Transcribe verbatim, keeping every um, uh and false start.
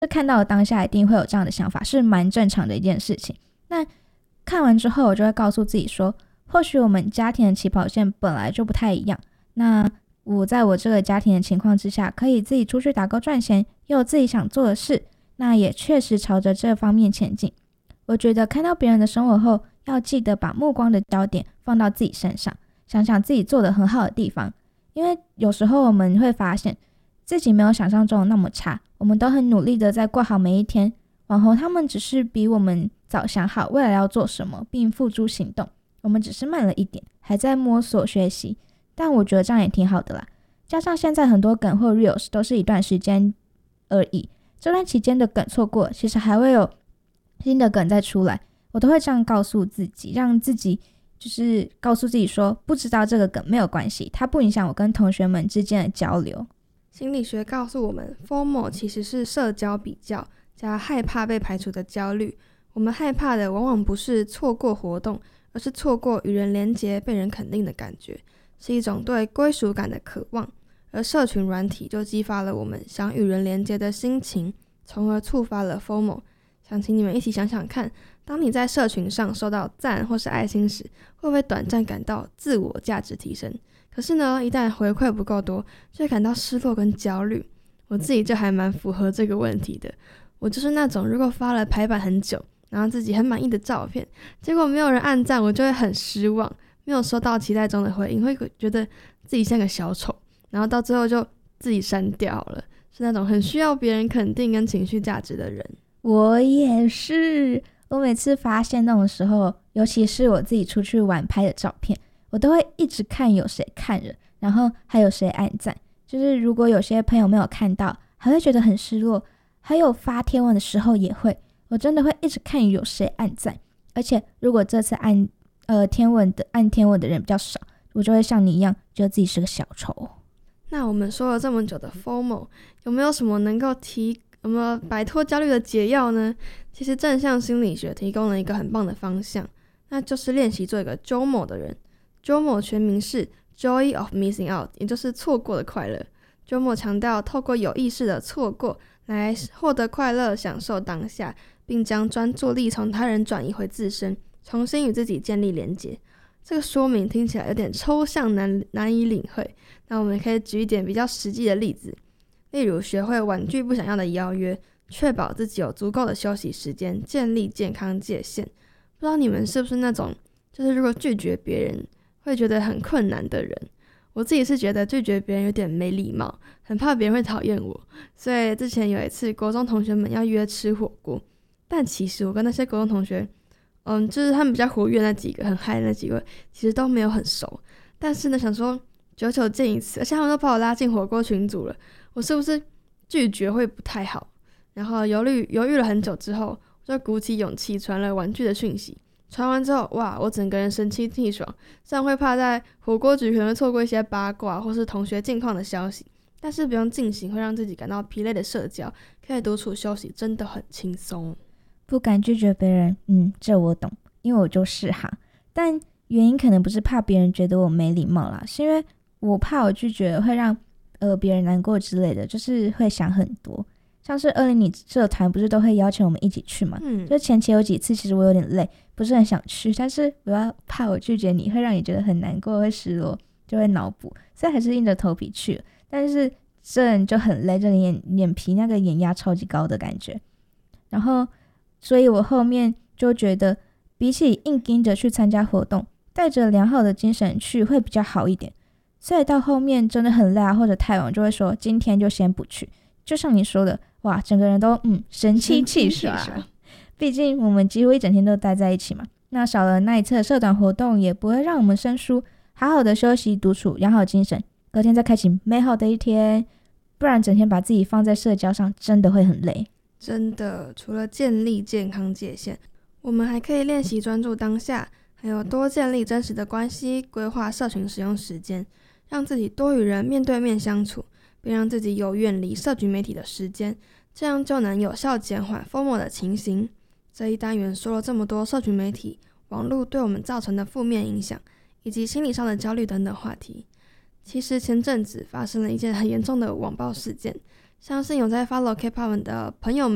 看到的当下一定会有这样的想法，是蛮正常的一件事情。那看完之后我就会告诉自己说，或许我们家庭的起跑线本来就不太一样，那我在我这个家庭的情况之下，可以自己出去打工赚钱，又有自己想做的事，那也确实朝着这方面前进。我觉得看到别人的生活后，要记得把目光的焦点放到自己身上，想想自己做得很好的地方，因为有时候我们会发现自己没有想象中的那么差，我们都很努力的在过好每一天，往后他们只是比我们早想好未来要做什么并付诸行动，我们只是慢了一点，还在摸索学习，但我觉得这样也挺好的啦。加上现在很多梗或 reels 都是一段时间而已，这段期间的梗错过，其实还会有新的梗再出来，我都会这样告诉自己，让自己就是告诉自己说，不知道这个梗没有关系，它不影响我跟同学们之间的交流。 心理学告诉我们 FOMO 其实是社交比较加害怕被排除的焦虑。我们害怕的往往不是错过活动，而是错过与人连结被人肯定的感觉，是一种对归属感的渴望。而社群软体就激发了我们想与人连结的心情，从而触发了 FOMO。 想请你们一起想想看，当你在社群上收到赞或是爱心时，会不会短暂感到自我价值提升？可是呢，一旦回馈不够多，就会感到失落跟焦虑。我自己就还蛮符合这个问题的，我就是那种如果发了排版很久，然后自己很满意的照片，结果没有人按赞，我就会很失望，没有收到期待中的回应，会觉得自己像个小丑，然后到最后就自己删掉了，是那种很需要别人肯定跟情绪价值的人。 我也是，我每次发现那种时候，尤其是我自己出去玩拍的照片，我都会一直看有谁看了，然后还有谁按赞，就是如果有些朋友没有看到，还会觉得很失落。还有发贴文的时候也会，我真的会一直看有谁按赞，而且如果这次按呃天文的按天文的人比较少，我就会像你一样觉得自己是个小丑。 那我们说了这么久的 FOMO， 有没有什么能够提有没有摆脱焦虑的解药呢？其实正向心理学提供了一个很棒的方向，那就是练习做一个 J O M O 的人。 J O M O 全名是 Joy of Missing Out， 也就是错过的快乐。 J O M O 强调透过有意识的错过来获得快乐，享受当下，并将专注力从他人转移回自身，重新与自己建立连结。这个说明听起来有点抽象， 难, 难以领会，那我们可以举一点比较实际的例子，例如学会婉拒不想要的邀约，确保自己有足够的休息时间，建立健康界限。不知道你们是不是那种就是如果拒绝别人会觉得很困难的人？我自己是觉得拒绝别人有点没礼貌，很怕别人会讨厌我，所以之前有一次国中同学们要约吃火锅，但其实我跟那些国中同学嗯，就是他们比较活跃那几个很嗨的那几位其实都没有很熟，但是呢想说久久见一次，而且他们都把我拉进火锅群组了，我是不是拒绝会不太好？然后犹豫犹豫了很久之后，我就鼓起勇气传了婉拒的讯息。传完之后，哇，我整个人神清气爽，虽然会怕在火锅局可能会错过一些八卦或是同学近况的消息，但是不用进行会让自己感到疲累的社交，可以独处休息，真的很轻松。 不敢拒绝别人，嗯，这我懂，因为我就是哈。但原因可能不是怕别人觉得我没礼貌啦，是因为我怕我拒绝会让呃别人难过之类的，就是会想很多。像是二零你社团不是都会邀请我们一起去嘛？嗯，就前期有几次其实我有点累，不是很想去，但是我要怕我拒绝你会让你觉得很难过，会失落，就会脑补，所以还是硬着头皮去了。但是这人就很累，就脸脸皮那个眼压超级高的感觉。然后，所以我后面就觉得，比起硬盯着去参加活动，带着良好的精神去会比较好一点。所以到后面真的很累啊，或者太晚，就会说今天就先不去。就像你说的，哇，整个人都嗯神清气爽。毕竟我们几乎一整天都待在一起嘛，那少了那一次的社团活动，也不会让我们生疏。好好的休息独处，养好精神，隔天再开启美好的一天。不然整天把自己放在社交上，真的会很累。 真的，除了建立健康界限，我们还可以练习专注当下，还有多建立真实的关系，规划社群使用时间，让自己多与人面对面相处，并让自己有远离社群媒体的时间，这样就能有效减缓 FOMO 的情形。这一单元说了这么多社群媒体、网络对我们造成的负面影响，以及心理上的焦虑等等话题。其实前阵子发生了一件很严重的网暴事件，相信有在 follow K-pop 的朋友们